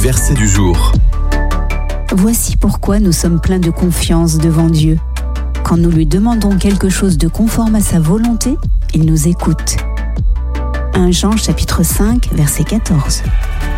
verset du jour. Voici pourquoi nous sommes pleins de confiance devant Dieu. Quand nous lui demandons quelque chose de conforme à sa volonté, il nous écoute. 1 Jean chapitre 5, verset 14.